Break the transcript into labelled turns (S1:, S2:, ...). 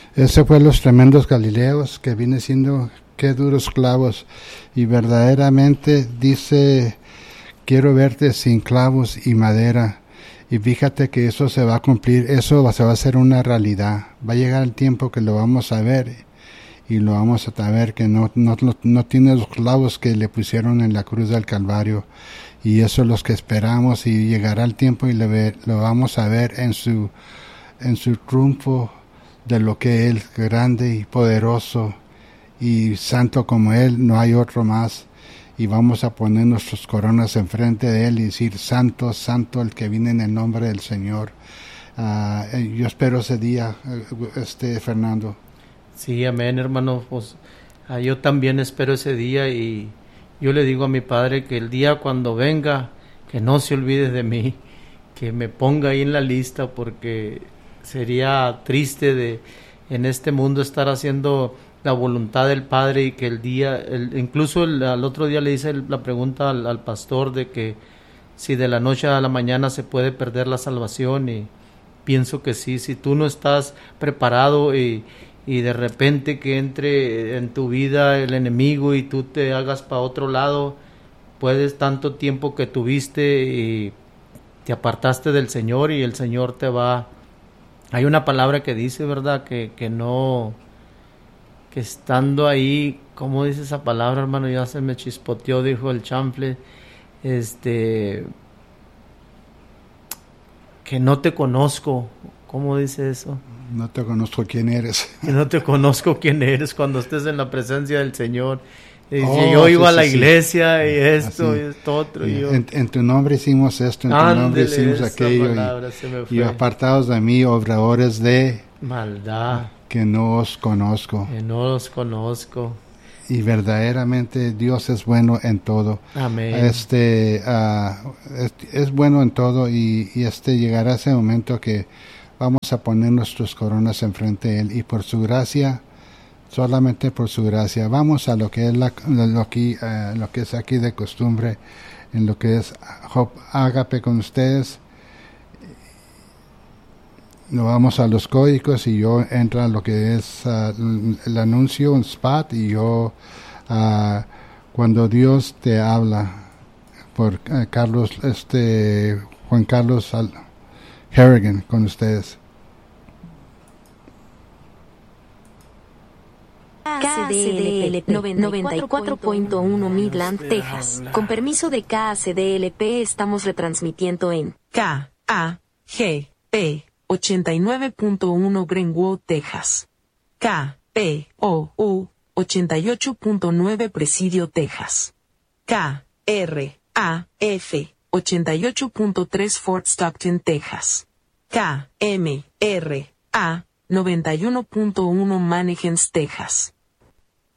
S1: Ese fue los tremendos Galileos, que viene siendo qué duros clavos, y verdaderamente dice, quiero verte sin clavos y madera, y fíjate que eso se va a cumplir, eso se va a hacer una realidad, va a llegar el tiempo que lo vamos a ver, y lo vamos a ver que no tiene los clavos que le pusieron en la cruz del Calvario, y eso es lo que esperamos, y llegará el tiempo y lo vamos a ver en su triunfo de lo que Él, grande y poderoso y santo como Él, no hay otro más, y vamos a poner nuestras coronas enfrente de Él y decir, santo, santo el que viene en el nombre del Señor. Yo espero ese día, Fernando.
S2: Sí, amén, hermano. Pues, yo también espero ese día, y yo le digo a mi Padre que el día cuando venga, que no se olvide de mí, que me ponga ahí en la lista, porque sería triste en este mundo estar haciendo la voluntad del Padre, y que el día, incluso al otro día le hice la pregunta al pastor de que si de la noche a la mañana se puede perder la salvación, y pienso que sí. Si tú no estás preparado y de repente que entre en tu vida el enemigo y tú te hagas para otro lado, puedes, tanto tiempo que tuviste y te apartaste del Señor, y el Señor te va. Hay una palabra que dice, ¿verdad? Que no, que estando ahí, ¿cómo dice esa palabra, hermano? Ya se me chispoteó, dijo el chanfle, que no te conozco. ¿Cómo dice eso?
S1: No te conozco quién eres.
S2: Que no te conozco quién eres cuando estés en la presencia del Señor. Yo iba a la iglesia y esto y esto otro. Y yo,
S1: en tu nombre hicimos esto, en tu nombre hicimos aquello. Y apartados de mí, obradores de
S2: maldad.
S1: Que no os conozco.
S2: Que no os conozco.
S1: Y verdaderamente Dios es bueno en todo.
S2: Amén.
S1: Es bueno en todo, y llegará ese momento que vamos a poner nuestras coronas enfrente de Él, y por su gracia, solamente por su gracia, vamos a lo que es lo que es aquí de costumbre, en lo que es ágape con ustedes. Nos vamos a los códigos, y yo entro a lo que es el anuncio, un spot, y yo cuando Dios te habla por Juan Carlos Harrigan con ustedes.
S3: KCDLP 94.1 Midland, Texas. Con permiso de KCDLP estamos retransmitiendo en KAGP 89.1 Greenwood, Texas. KPOU 88.9 Presidio, Texas. KRAF 88.3 Fort Stockton, Texas. KMRA 91.1 Mannequins, Texas.